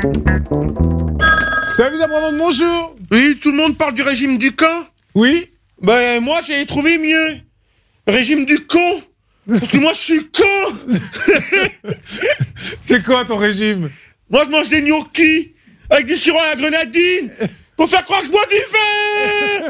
Service après-vente, bonjour. Oui, tout le monde parle du régime du camp. Oui. Ben, moi, j'ai trouvé mieux. Régime du con. Parce que moi, je suis con. C'est quoi ton régime? Moi, je mange des gnocchis avec du sirop à la grenadine pour faire croire que je bois du vin.